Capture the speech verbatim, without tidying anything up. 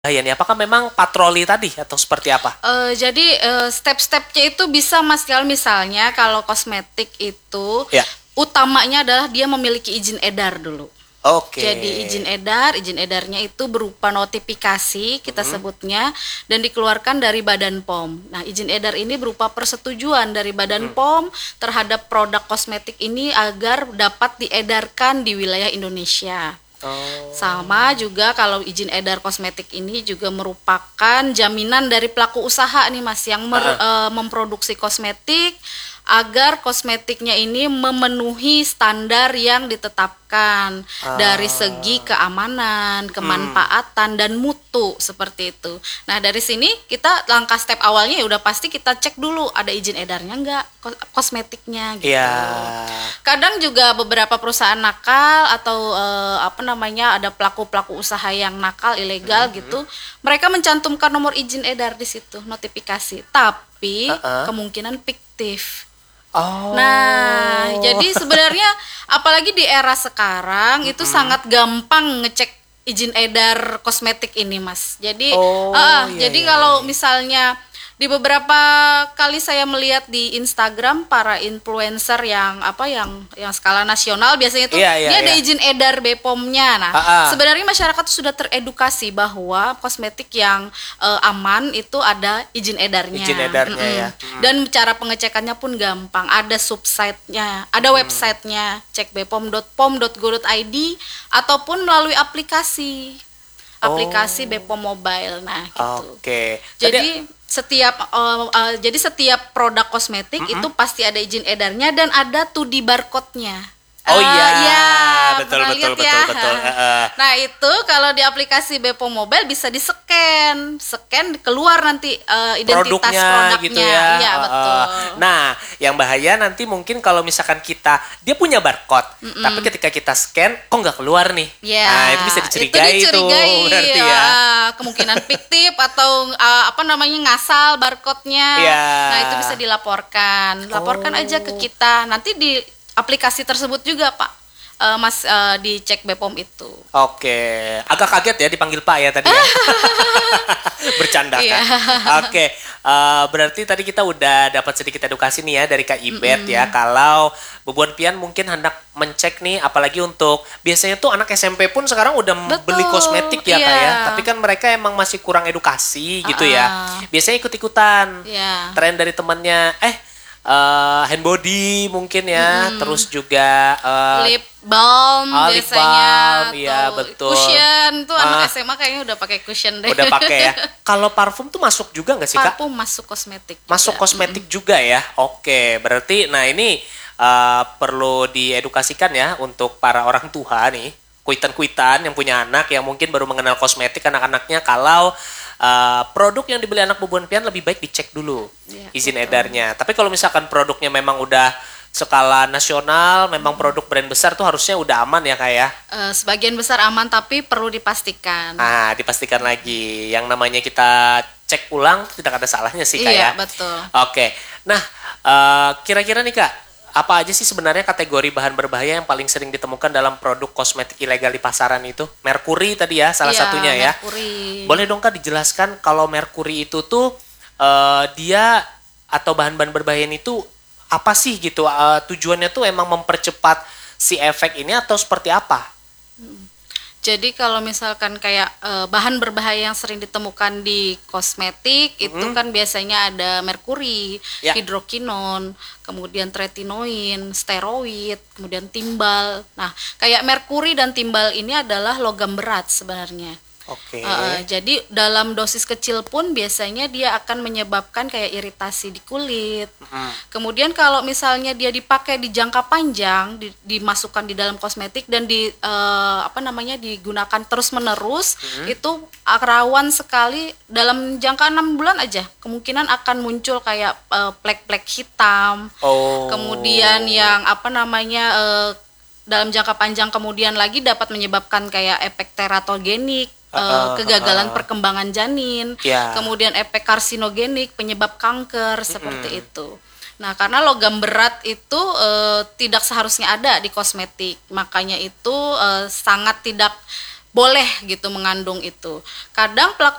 Bahaya nih, apakah memang patroli tadi atau seperti apa? Eh, jadi eh, step-stepnya itu bisa Mas kalau misalnya kalau kosmetik itu Ya. utamanya adalah dia memiliki izin edar dulu. Oke. Jadi izin edar, izin edarnya itu berupa notifikasi kita sebutnya dan dikeluarkan dari Badan P O M. Nah, izin edar ini berupa persetujuan dari Badan P O M terhadap produk kosmetik ini agar dapat diedarkan di wilayah Indonesia. Oh. Sama juga kalau izin edar kosmetik ini juga merupakan jaminan dari pelaku usaha nih Mas yang mer- Ah. eh, memproduksi kosmetik agar kosmetiknya ini memenuhi standar yang ditetapkan Ah. dari segi keamanan, kemanfaatan dan mutu seperti itu. Nah, dari sini kita langkah step awalnya ya udah pasti kita cek dulu ada izin edarnya enggak kos- kosmetiknya gitu. Iya. Kadang juga beberapa perusahaan nakal atau eh, apa namanya ada pelaku-pelaku usaha yang nakal ilegal gitu, mereka mencantumkan nomor izin edar di situ, notifikasi. Tapi Uh-uh. kemungkinan fiktif. Oh. Nah, jadi sebenarnya apalagi di era sekarang itu sangat gampang ngecek izin edar kosmetik ini, Mas. Jadi, Oh, ah, iya, jadi iya, kalau iya. misalnya di beberapa kali saya melihat di Instagram para influencer yang apa yang yang skala nasional biasanya tuh Iya, iya, dia ada iya. izin edar B P O M-nya. Nah, Ah, ah. sebenarnya masyarakat tuh sudah teredukasi bahwa kosmetik yang eh, aman itu ada izin edarnya. Izin edarnya Mm-mm. ya. Dan cara pengecekannya pun gampang. Ada subsite-nya, ada Hmm. websitenya, cek bepom dot pom dot go dot i d ataupun melalui aplikasi, aplikasi B P O M Mobile. Nah, gitu. Oke. Jadi setiap uh, uh, jadi setiap produk kosmetik itu pasti ada izin edarnya dan ada two D barcode-nya. Oh Eh, iya. iya, Betul, pernah betul, lihat betul, ya? betul. Heeh. Nah, itu kalau di aplikasi B P O M Mobile bisa di-scan, scan keluar nanti uh, identitas produknya, produknya. gitu ya. Iya, Heeh. betul. Nah, yang bahaya nanti mungkin kalau misalkan kita dia punya barcode, tapi ketika kita scan kok nggak keluar nih. Ya, Nah, itu bisa dicurigai, itu dicurigai, tuh berarti ya. ah, kemungkinan fiktif atau ah, apa namanya ngasal barcode-nya. Iya. Nah, itu bisa dilaporkan. Laporkan Oh. aja ke kita. Nanti di aplikasi tersebut juga, Pak. eh, Mas eh, dicek B P O M itu. Oke, agak kaget ya dipanggil Pak ya tadi ya. Bercanda kan. Iya. Oke, eh, berarti tadi kita udah dapat sedikit edukasi nih ya dari Kak Ibet ya. Kalau Bubuan Pian mungkin hendak mencek nih, apalagi untuk biasanya tuh anak S M P pun sekarang udah Betul, beli kosmetik ya Kak ya. iya. Tapi kan mereka emang masih kurang edukasi gitu ya. Uh-uh. Biasanya ikut-ikutan. Iya. Tren dari temannya, eh eh, hand body mungkin ya, terus juga eh, Lip balm Ah, lip biasanya balm, iya, atau betul. cushion tuh Ah. anak S M A kayaknya udah pakai cushion deh. udah pakai ya. Kalau parfum tuh masuk juga nggak sih Kak? Parfum masuk kosmetik. Masuk juga. kosmetik juga ya. Oke, berarti nah ini uh, perlu diedukasikan ya untuk para orang tua nih, kuitan-kuitan yang punya anak yang mungkin baru mengenal kosmetik anak-anaknya, kalau uh, produk yang dibeli anak Bubuan Pian lebih baik dicek dulu Iya, izin betul. edarnya. Tapi kalau misalkan produknya memang udah skala nasional, memang produk brand besar tuh harusnya udah aman ya Kak ya. Eh, sebagian besar aman tapi perlu dipastikan. Nah, dipastikan lagi. Yang namanya kita cek ulang tidak ada salahnya sih Kak ya. Iya, betul. Oke, nah eh, kira-kira nih Kak, apa aja sih sebenarnya kategori bahan berbahaya yang paling sering ditemukan dalam produk kosmetik ilegal di pasaran itu? Merkuri tadi ya, salah Iya, satunya ya. merkuri. Boleh dong Kak dijelaskan kalau merkuri itu tuh eh, dia atau bahan-bahan berbahaya itu apa sih gitu? Eh, tujuannya tuh emang mempercepat si efek ini atau seperti apa? Jadi kalau misalkan kayak eh, bahan berbahaya yang sering ditemukan di kosmetik itu kan biasanya ada merkuri, Ya. hidrokinon, kemudian tretinoin, steroid, kemudian timbal. Nah, kayak merkuri dan timbal ini adalah logam berat sebenarnya. Oke. Uh, jadi dalam dosis kecil pun biasanya dia akan menyebabkan kayak iritasi di kulit. Mm. Kemudian kalau misalnya dia dipakai di jangka panjang, di- dimasukkan di dalam kosmetik dan di uh, apa namanya digunakan terus menerus, itu rawan sekali dalam jangka enam bulan aja kemungkinan akan muncul kayak uh, plek-plek hitam. Oh. Kemudian yang apa namanya uh, dalam jangka panjang kemudian lagi dapat menyebabkan kayak efek teratogenik, Uh, eh, uh, kegagalan uh. perkembangan janin, Ya. kemudian efek karsinogenik, penyebab kanker seperti itu. Nah, karena logam berat itu eh, tidak seharusnya ada di kosmetik, makanya itu eh, sangat tidak boleh gitu mengandung itu. Kadang pelaku